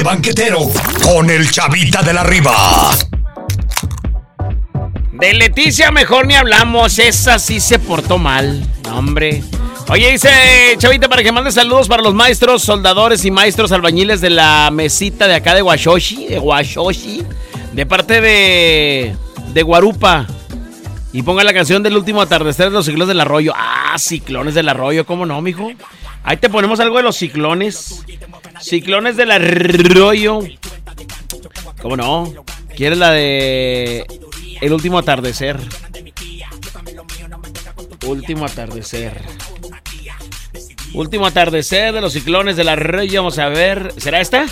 banquetero con el Chavita de la Riva. De Leticia mejor ni hablamos, esa sí se portó mal, hombre. Oye, dice Chavita para que mande saludos para los maestros, soldadores y maestros albañiles de la mesita de acá de Huashoshi, de parte de Guarupa. Y ponga la canción del último atardecer de los ciclones del arroyo. Ah, ciclones del arroyo, ¿cómo no, mijo? Ahí te ponemos algo de los ciclones. Ciclones del arroyo. ¿Cómo no? ¿Quieres la de el último atardecer? Último atardecer. Último atardecer de los ciclones del arroyo. Vamos a ver. ¿Será esta?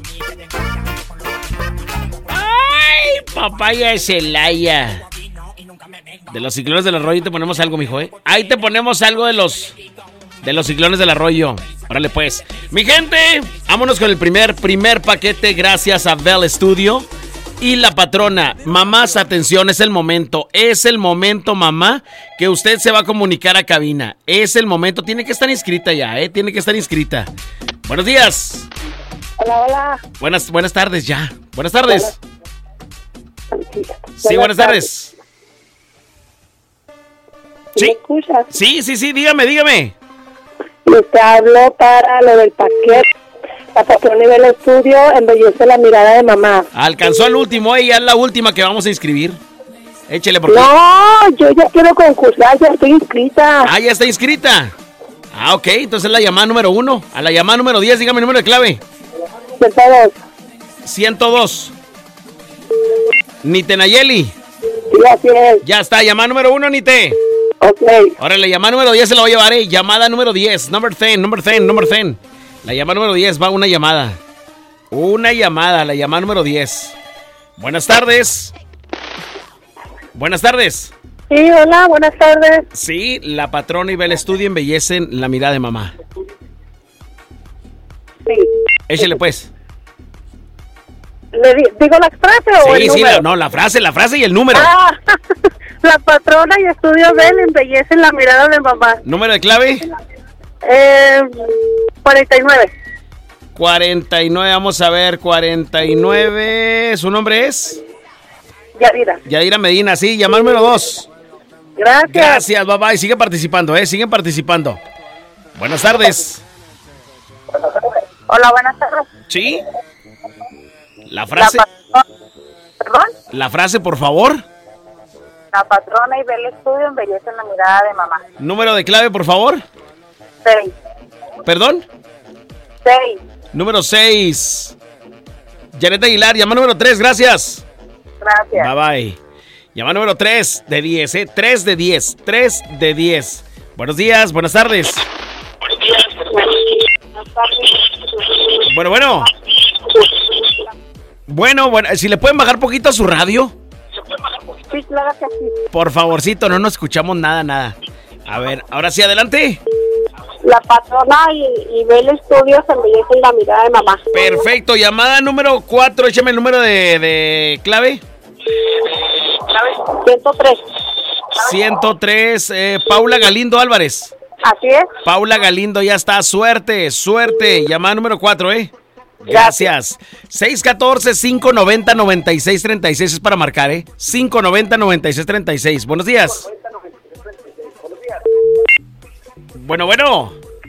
¡Ay, papaya de Celaya! De los ciclones del arroyo te ponemos algo, mijo, ¿eh? Ahí te ponemos algo de los ciclones del arroyo. Órale, pues. Mi gente, vámonos con el primer paquete gracias a Bell Studio y la patrona. Mamás, atención, es el momento, mamá, que usted se va a comunicar a cabina. Es el momento, tiene que estar inscrita ya, tiene que estar inscrita. Buenos días. Hola. Buenas tardes ya. Buenas tardes. Sí, buenas tardes. ¿Sí? ¿Me escuchas? Sí, dígame. Te hablo para lo del paquete. La patrona nivel estudio embellece la mirada de mamá. Alcanzó el último, ella es la última que vamos a inscribir. Échele por favor. No, yo ya quiero concursar, ya estoy inscrita. Ah, ya está inscrita. Ah, ok, entonces la llamada número 1. A la llamada número 10, dígame el número de clave. 102. Nite Nayeli. Sí, así es. Ya está, llamada número 1, Nite. Ok. Órale, llamada número 10 se la voy a llevar, Llamada número 10, number 10. La llamada número 10 va una llamada. La llamada número 10. Buenas tardes. Sí, hola, buenas tardes. Sí, la patrona y Bell Studio embellecen la mirada de mamá. Sí. Échele pues. ¿Digo la frase o el número? La frase y el número. Ah, la patrona y estudio Bell embellecen la mirada de mamá. ¿Número de clave? 49. 49, vamos a ver, 49. ¿Su nombre es? Yadira Medina, sí, llamada número 2. Gracias, bye bye. Siguen participando. Buenas tardes. Hola, buenas tardes. ¿Sí? La frase. ¿Perdón? La frase, por favor. La patrona y Bell Studio embellecen la mirada de mamá. Número de clave, por favor. 6. ¿Perdón? 6. Número 6. Janet Aguilar, llamada número 3, gracias. Bye bye. Llamada número 3 de 10, 3 de 10. 3 de 10. Buenos días, buenas tardes. Bueno, si le pueden bajar poquito a su radio. Sí, claro que sí. Por favorcito, no nos escuchamos nada. A ver, ahora sí, adelante. La patrona y Bell Studios embellecen la mirada de mamá. Perfecto, llamada número 4, échame el número de clave. 103. 103, Paula Galindo Álvarez. Así es. Paula Galindo, ya está, suerte. Llamada número 4, Gracias. 614-590-9636 es para marcar, 590-9636. Buenos días. Bueno.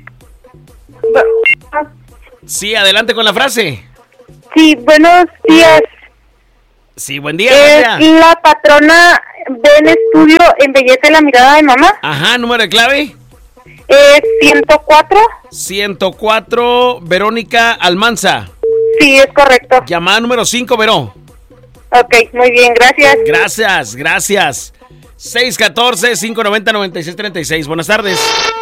Sí, adelante con la frase. Sí, buenos días. Sí, buen día. La patrona Bell Studio embellece la mirada de mamá. Ajá, número de clave. 104. 104, Verónica Almanza. Sí, es correcto. Llamada número 5, Veró. Ok, muy bien, gracias. Gracias. 614-590-9636. Buenas tardes.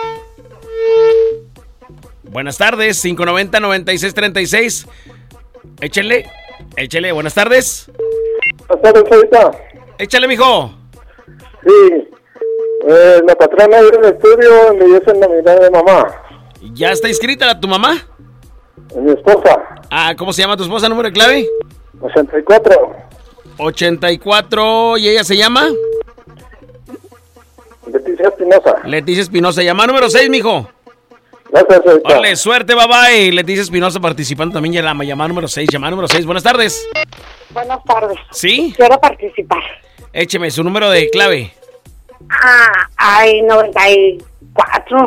590-9636. Échale, buenas tardes. Buenas tardes, ahorita. Échale, mijo. Sí. La patrona del estudio embellece la mirada de mamá. ¿Ya está inscrita tu mamá? Mi esposa. Ah, ¿cómo se llama tu esposa? ¿Número de clave? 84. 84, ¿y ella se llama? Leticia Espinosa. Leticia Espinosa, llamada número 6, mijo. Gracias, Chavita. Órale, suerte, bye bye. Leticia Espinosa participando también en la llamada número 6. Llamada número 6. Buenas tardes. Buenas tardes. ¿Sí? Quiero participar. Écheme su número de clave. Hay 94.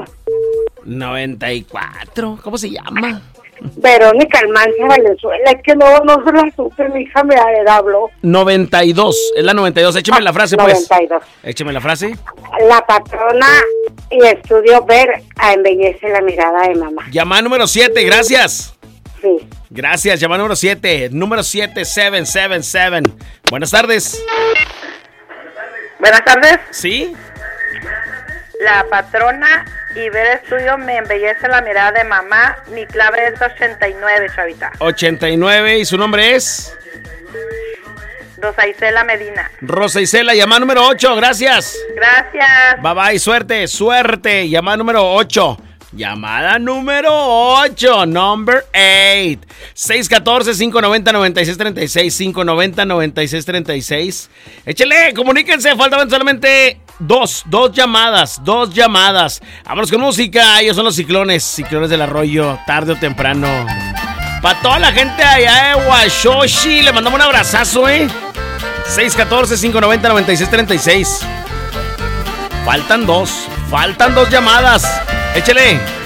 94. ¿Cómo se llama? Verónica Almanza Valenzuela. Es que no se la supe, mi hija me habló. 92. Es la 92. Écheme la frase, pues. 92. Écheme la frase. La patrona y estudio ver embellece la mirada de mamá. Llamada número 7. Gracias. Sí. Gracias. Llamada número 7. Número 7, 777. Buenas tardes. Buenas tardes. ¿Sí? La patrona y ver estudio me embellece la mirada de mamá. Mi clave es 89, Chavita. 89. ¿Y su nombre es? Rosa Isela Medina. Rosa Isela. Llamada número 8. Gracias. Gracias. Bye bye. Suerte. Suerte. Llamada número 8. Llamada número 8, number 8. 614-590-9636. 590-9636. Échale, comuníquense. Faltaban solamente dos llamadas. Vámonos con música. Ellos son los Ciclones del Arroyo. Tarde o temprano. Para toda la gente allá de Washoshi, le mandamos un abrazazo, 614-590-9636. Faltan dos llamadas. Échale.